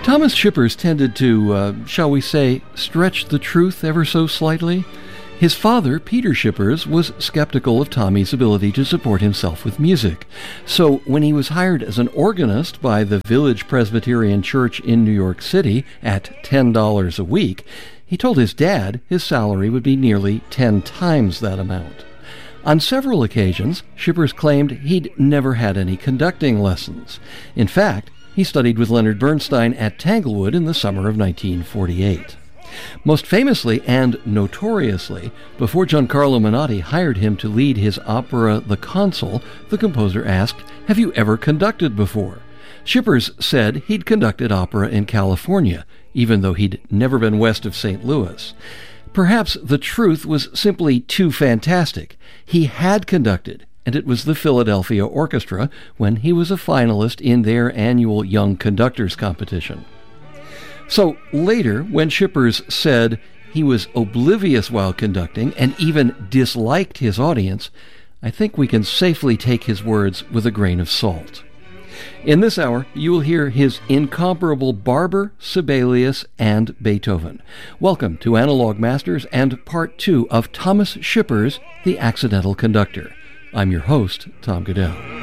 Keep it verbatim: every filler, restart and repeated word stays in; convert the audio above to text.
Thomas Shippers tended to, uh, shall we say, stretch the truth ever so slightly. His father, Peter Shippers, was skeptical of Tommy's ability to support himself with music. So when he was hired as an organist by the Village Presbyterian Church in New York City at ten dollars a week, he told his dad his salary would be nearly ten times that amount. On several occasions, Shippers claimed he'd never had any conducting lessons. In fact, he studied with Leonard Bernstein at Tanglewood in the summer of nineteen forty-eight. Most famously and notoriously, before Giancarlo Menotti hired him to lead his opera The Consul, the composer asked, "Have you ever conducted before?" Shippers said he'd conducted opera in California, even though he'd never been west of Saint Louis. Perhaps the truth was simply too fantastic. He had conducted, and it was the Philadelphia Orchestra when he was a finalist in their annual Young Conductors competition. So later, when Shippers said he was oblivious while conducting and even disliked his audience, I think we can safely take his words with a grain of salt. In this hour, you will hear his incomparable Barber, Sibelius, and Beethoven. Welcome to Analog Masters and Part two of Thomas Shippers, The Accidental Conductor. I'm your host, Tom Goodell.